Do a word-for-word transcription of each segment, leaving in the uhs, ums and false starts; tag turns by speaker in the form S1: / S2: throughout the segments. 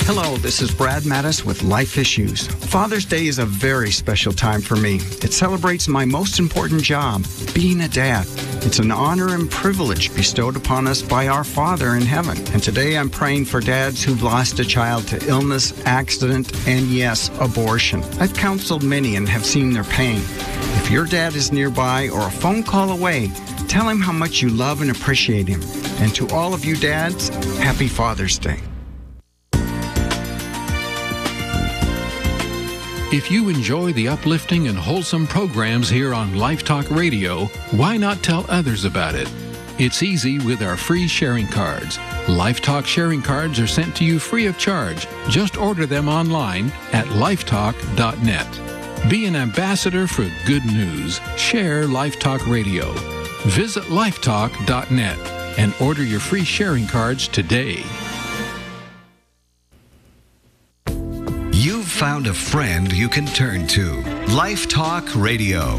S1: Hello, this is Brad Mattis with Life Issues. Father's Day is a very special time for me. It celebrates my most important job, being a dad. It's an honor and privilege bestowed upon us by our Father in heaven. And today I'm praying for dads who've lost a child to illness, accident, and yes, abortion. I've counseled many and have seen their pain. If your dad is nearby or a phone call away, tell him how much you love and appreciate him. And to all of you dads, happy Father's Day.
S2: If you enjoy the uplifting and wholesome programs here on Life Talk Radio, why not tell others about it? It's easy with our free sharing cards. Life Talk sharing cards are sent to you free of charge. Just order them online at lifetalk dot net. Be an ambassador for good news. Share Life Talk Radio. Visit lifetalk dot net and order your free sharing cards today.
S3: You've found a friend you can turn to. Life Talk Radio.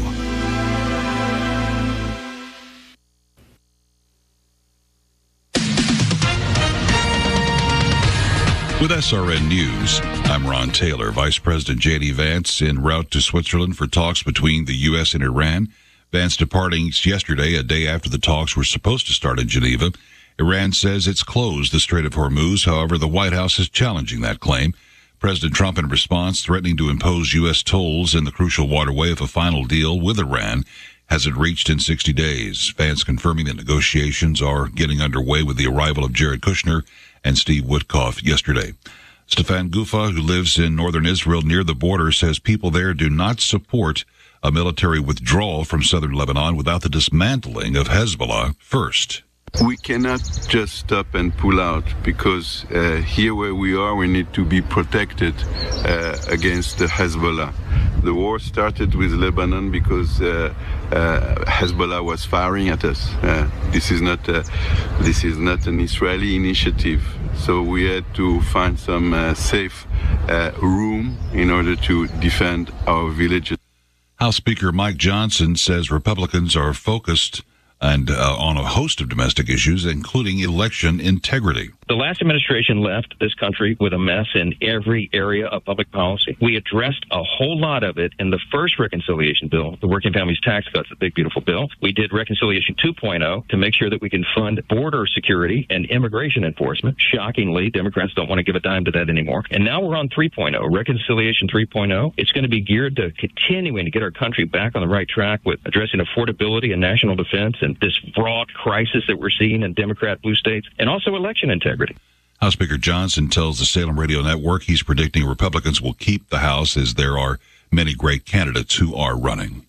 S4: With S R N News, I'm Ron Taylor. Vice President J D. Vance en route to Switzerland for talks between the U S and Iran. Vance departing yesterday, a day after the talks were supposed to start in Geneva. Iran says it's closed the Strait of Hormuz. However, the White House is challenging that claim. President Trump, in response, threatening to impose U S tolls in the crucial waterway if a final deal with Iran hasn't reached in sixty days. Vance confirming that negotiations are getting underway with the arrival of Jared Kushner and Steve Witkoff yesterday. Stefan Gufa, who lives in northern Israel near the border, says people there do not support a military withdrawal from southern Lebanon without the dismantling of Hezbollah first.
S5: We cannot just stop and pull out because uh, here where we are, we need to be protected uh, against the Hezbollah. The war started with Lebanon because uh, uh, Hezbollah was firing at us. Uh, this is not a, this is not an Israeli initiative. So we had to find some uh, safe uh, room in order to defend our villages.
S4: House Speaker Mike Johnson says Republicans are focused and uh, on a host of domestic issues, including election integrity.
S6: The last administration left this country with a mess in every area of public policy. We addressed a whole lot of it in the first reconciliation bill, the Working Families Tax Cuts, the big, beautiful bill. We did Reconciliation two point oh to make sure that we can fund border security and immigration enforcement. Shockingly, Democrats don't want to give a dime to that anymore. And now we're on three point oh, Reconciliation three point oh. It's going to be geared to continuing to get our country back on the right track with addressing affordability and national defense and this broad crisis that we're seeing in Democrat blue states, and also election integrity.
S4: House Speaker Johnson tells the Salem Radio Network he's predicting Republicans will keep the House as there are many great candidates who are running.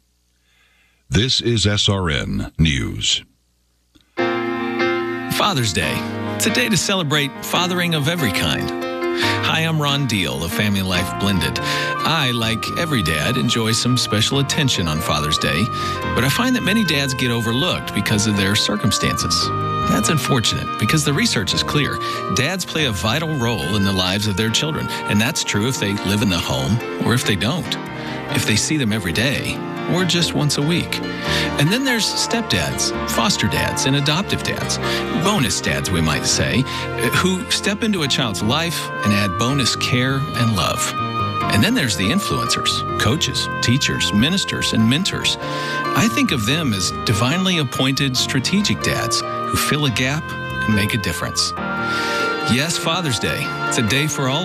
S4: This is S R N News.
S7: Father's Day. It's a day to celebrate fathering of every kind. Hi, I'm Ron Deal of Family Life Blended. I, like every dad, enjoy some special attention on Father's Day, but I find that many dads get overlooked because of their circumstances. That's unfortunate because the research is clear. Dads play a vital role in the lives of their children, and that's true if they live in the home or if they don't, if they see them every day or just once a week. And then there's stepdads, foster dads, and adoptive dads, bonus dads, we might say, who step into a child's life and add bonus care and love. And then there's the influencers, coaches, teachers, ministers, and mentors. I think of them as divinely appointed strategic dads who fill a gap and make a difference. Yes, Father's Day. It's a day for all